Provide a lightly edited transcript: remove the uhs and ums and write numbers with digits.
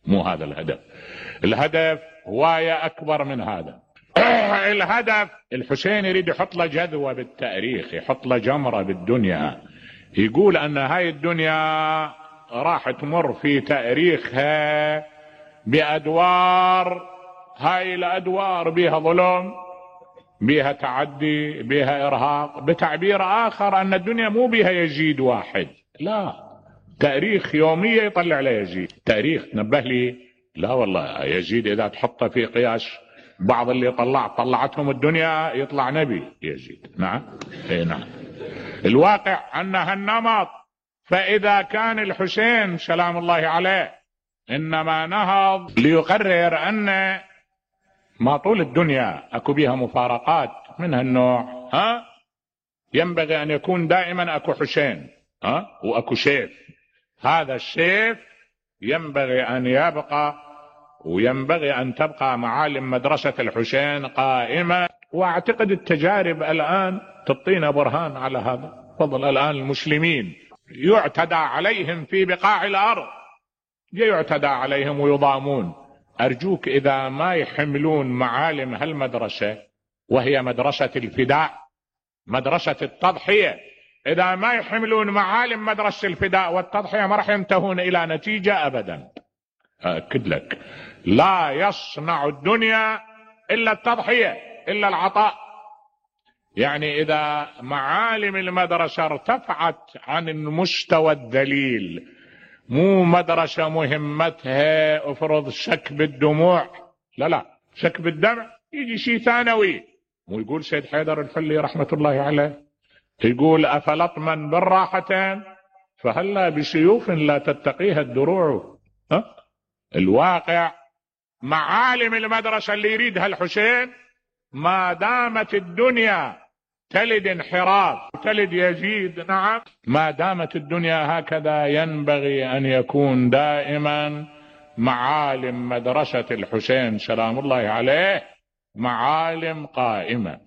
مو هذا الهدف. الهدف هواية أكبر من هذا. الهدف الحسين يريد يحط له جذوة بالتاريخ، يحط له جمرة بالدنيا، يقول أن هاي الدنيا راح تمر في تاريخها بأدوار، هاي الأدوار بها ظلم، بها تعدي، بها إرهاق. بتعبير آخر أن الدنيا مو بها يزيد واحد، لا، تاريخ يومية يطلع له يزيد. تاريخ نبه لي، لا والله يزيد إذا تحطه في قياس بعض اللي طلعتهم الدنيا يطلع نبي يزيد. نعم، اي نعم. الواقع أنها النمط. فإذا كان الحسين سلام الله عليه إنما نهض ليقرر أن ما طول الدنيا أكو بها مفارقات من هالنوع، ينبغي أن يكون دائما أكو حسين، وأكو سيف. هذا السيف ينبغي أن يبقى، وينبغي أن تبقى معالم مدرسة الحسين قائمة. وأعتقد التجارب الآن تعطينا برهان على هذا. فضل الآن المسلمين يعتدى عليهم في بقاع الأرض، يعتدى عليهم ويضامون. أرجوك إذا ما يحملون معالم هالمدرسة، وهي مدرسة الفداء، مدرسة التضحية، إذا ما يحملون معالم مدرسة الفداء والتضحية ما راح ينتهون إلى نتيجة أبدا. أكد لك، لا يصنع الدنيا إلا التضحية، إلا العطاء. يعني إذا معالم المدرسة ارتفعت عن المستوى الذليل، مو مدرسة مهمتها افرض سكب الدموع، لا، سكب الدمع يجي شيء ثانوي. ويقول سيد حيدر الحلي رحمة الله عليه، يقول أفلطما بالراحتين فهلا بسيوف لا تتقيها الدروع. الواقع معالم المدرسة اللي يريدها الحسين، ما دامت الدنيا تلد انحراف تلد يزيد، نعم، ما دامت الدنيا هكذا ينبغي أن يكون دائما معالم مدرسة الحسين سلام الله عليه معالم قائمة.